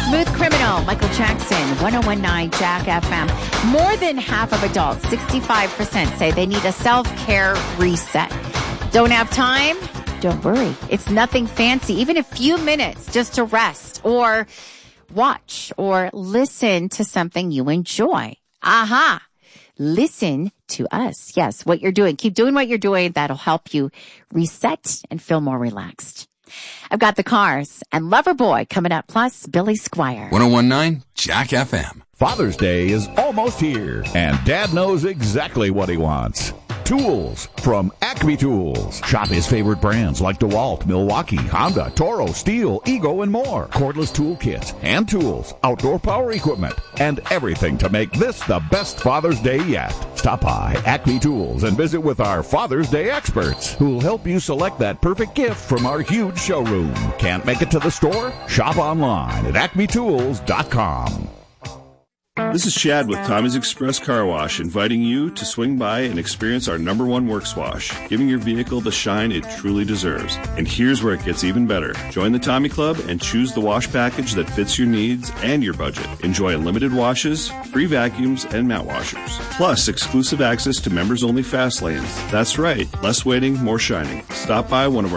Smooth Criminal, Michael Jackson, 1019 Jack FM. More than half of adults, 65%, say they need a self-care reset. Don't have time? Don't worry. It's nothing fancy. Even a few minutes just to rest or watch or listen to something you enjoy. Aha. Listen to us. Yes, what you're doing. Keep doing what you're doing. That'll help you reset and feel more relaxed. I've got the Cars and Loverboy coming up, plus Billy Squire. 1019 Jack FM. Father's Day is almost here, and Dad knows exactly what he wants. Tools from Acme Tools. Shop his favorite brands like DeWalt, Milwaukee, Honda, Toro, Steel, Ego, and more. Cordless tool kits, hand tools, outdoor power equipment, and everything to make this the best Father's Day yet. Stop by Acme Tools and visit with our Father's Day experts who'll help you select that perfect gift from our huge showroom. Can't make it to the store? Shop online at acmetools.com. This is Chad with Tommy's Express Car Wash, inviting you to swing by and experience our #1 Works Wash, giving your vehicle the shine it truly deserves. And here's where it gets even better. Join the Tommy Club and choose the wash package that fits your needs and your budget. Enjoy unlimited washes, free vacuums, and mat washers. Plus, exclusive access to members-only fast lanes. That's right, less waiting, more shining. Stop by one of our